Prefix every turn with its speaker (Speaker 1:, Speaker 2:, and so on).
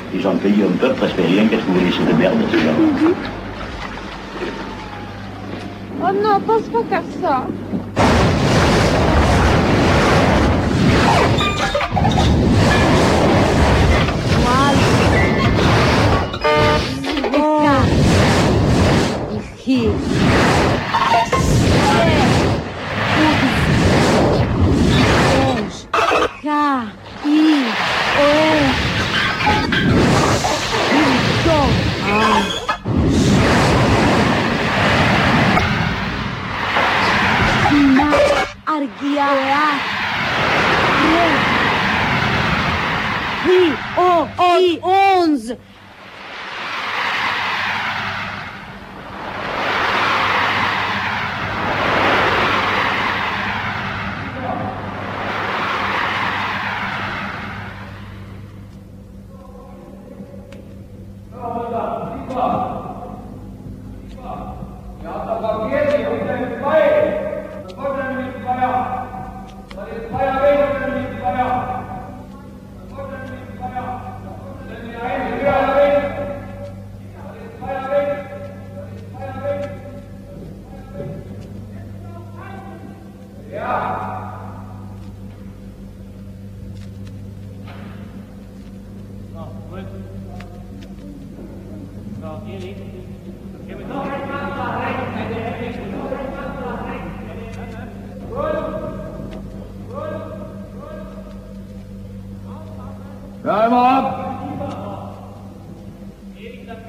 Speaker 1: Les gens de pays hommes peuvent presque rien, qu'est-ce que vous voulez, c'est de merde, c'est là.
Speaker 2: Oh non, pense pas faire ça.
Speaker 3: onze.
Speaker 4: Ja.